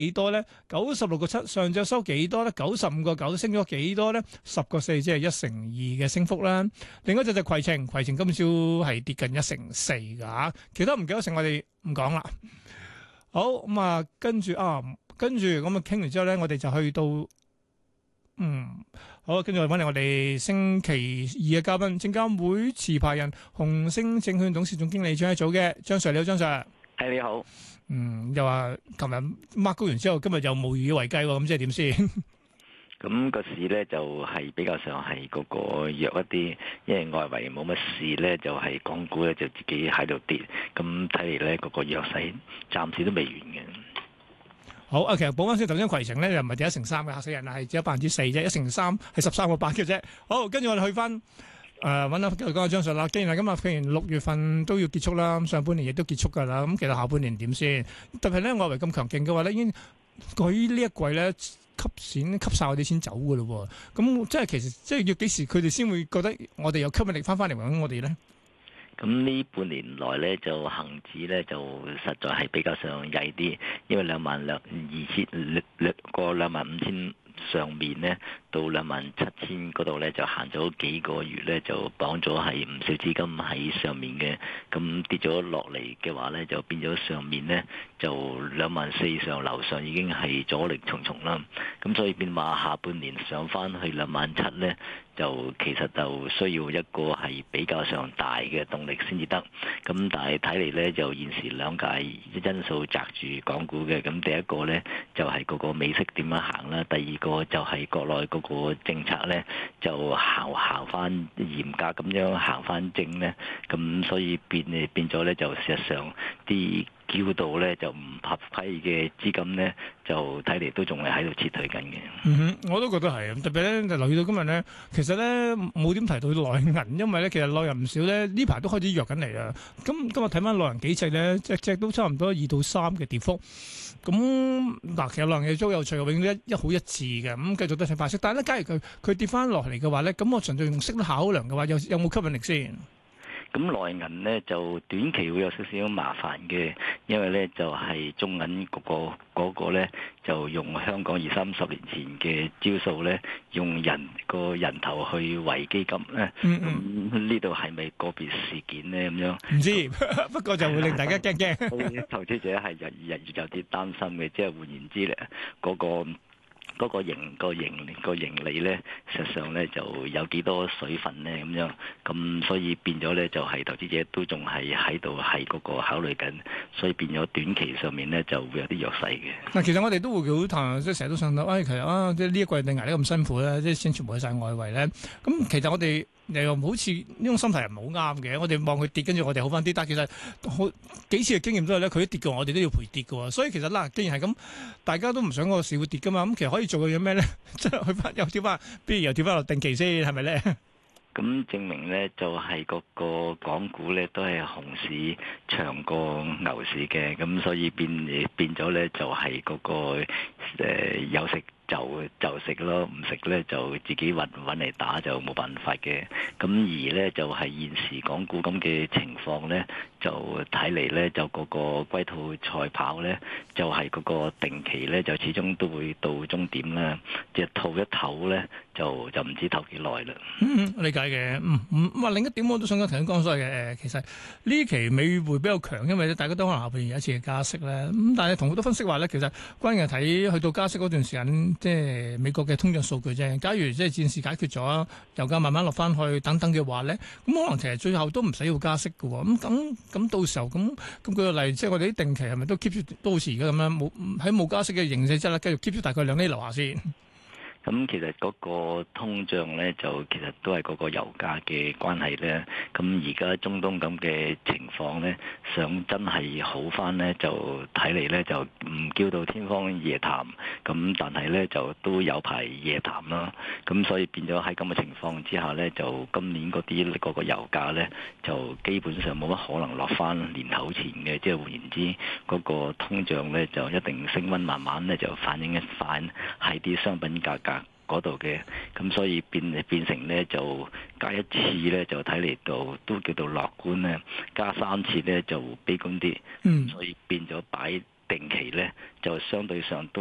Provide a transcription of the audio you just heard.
幾多咧？96.7，上晝收幾多咧？95.9，升咗幾多咧？10.4，即係1成2嘅升幅啦。另一隻就攜程，攜程今朝係跌近1成4㗎嚇，其他唔幾多成我哋唔講啦。好咁啊，跟住咁啊傾完之後咧，我哋就去到好，跟住揾嚟我哋星期二嘅嘉賓，證監會持牌人紅星證券董事總經理張一祖嘅張 Sir，你好，張 Sir。 係你好。 又話琴日 mark 高完之後，今日又無以為繼喎，咁即係點先？ 咁個市咧就係比較上係嗰個弱一啲，因為外圍冇乜事咧，就係港股咧就自己喺度跌，咁睇嚟咧嗰個弱勢暫時都未完嘅。 好啊，其實補翻先，頭先攜程咧又唔係跌1成3嘅，嚇死人啦，係只有4%啫，1成3係13.8嘅啫。好，跟住我哋去翻揾下繼續講下張 Sir啦。既然6月份都要結束啦，咁上半年亦都結束㗎啦，咁其實下半年點先？特別咧外圍咁強勁嘅話咧，已經佢呢一季咧吸晒我哋先走㗎咯喎。咁即係其實即係要幾時佢哋先會覺得我哋有吸引力翻嚟揾我哋咧？ 咁呢半年來咧，就恒指咧就實在係比較上曳啲，因為25000上面咧到27000嗰度咧就行咗幾個月咧，就綁咗係唔少資金喺上面嘅，咁跌咗落嚟嘅話咧，就變咗上面咧就24000上樓上已經係阻力重重啦，咁所以變話下半年上翻去27000咧，就其實就需要一個係比較上大嘅動力先至得，咁但係睇嚟咧就現時兩大因素擲住港股嘅，咁第一個咧就係嗰個美息點樣行啦，第二個就係國內嗰個政策咧就行翻嚴格咁樣行翻正咧，咁所以變咗咧就事實上啲叫到咧就唔合規嘅資金咧，就睇嚟都仲係喺度撤退緊嘅。 我都覺得係，特別咧就留意到今日咧，其實咧冇點提到內銀，因為咧其實內銀唔少咧呢排都開始弱緊嚟啦。咁今日睇翻內銀幾隻咧，隻都差唔多2到3嘅跌幅。咁嗱，其實內銀嘅都有趣，永遠一好一致嘅，咁繼續都係派息。但係咧，假如佢跌翻落嚟嘅話咧，咁我純粹用息率考量嘅話，有冇吸引力先？ 咁內銀咧就短期會有少少麻煩嘅，因為咧就係中銀嗰個咧就用香港20-30年前嘅招數咧，用個人頭去圍基金咧。咁呢度係咪個別事件咧？咁樣唔知，不過就會令大家驚驚。 投資者係日有啲擔心嘅，即係換言之咧，嗰個盈利咧，實際上咧就有幾多水分咧咁樣，咁所以變咗咧就係投資者都仲係喺度係嗰個考慮緊，所以變咗短期上面咧就會有啲弱勢嘅。嗱， 其實我哋都會好談，即係成日都想到，其實即係呢一季定捱得咁辛苦咧，即係先全部去晒外圍咧。咁其實我哋又好似呢種心態又唔好啱嘅，我哋望佢跌，跟住我哋好翻啲。但係其實好幾次嘅經驗都係咧，佢一跌嘅話，我哋都要陪跌嘅喎。所以其實嗱，既然係咁，大家都唔想個市會跌嘅嘛，咁其實可以做嘅嘢咩咧？即係去翻又跳翻，不如又跳翻落定期先，係咪咧？ 咁證明咧就係嗰個港股咧都係熊市長過牛市嘅，咁所以變咗咧就係嗰個有息就食咯，唔食咧就自己揾嚟打就冇辦法嘅。咁而咧就係現時港股咁嘅情況咧，就睇嚟咧就嗰個龜兔賽跑咧，就係嗰個定期咧就始終都會到終點啦。即係套一唞咧，就唔知唞幾耐啦。 理解嘅。另一點我都想頭先講所謂嘅其實呢期美匯比較強，因為大家都可能下半年有一次嘅加息咧。咁但係同好多分析話咧，其實關鍵係睇去到加息嗰段時間。即係美國嘅通脹數據啫。假如即係戰事解決咗，油價慢慢落翻去等等嘅話咧，咁可能其實最後都唔使要加息嘅喎。咁到時候咁舉個例，即係我哋啲定期係咪都 keep 住都好似而家咁樣冇加息嘅形勢之下咧，繼續 keep 住大概2厘樓下先？ 咁其實嗰個通脹咧，就其實都係嗰個油價嘅關係咧。咁而家中東咁嘅情況咧，想真係好翻咧，就睇嚟咧就唔叫到天方夜譚。咁但係咧就都有排夜談啦。咁所以變咗喺咁嘅情況之下咧，就今年嗰個油價咧，就基本上冇乜可能落翻年頭前嘅。即係換言之，嗰個通脹咧就一定升溫，慢慢咧就反映一反喺啲商品價格嗰度嘅，咁所以變成咧就加一次咧就睇嚟到都叫做樂觀咧，加3次咧就悲觀啲，所以變咗擺定期咧就相對上都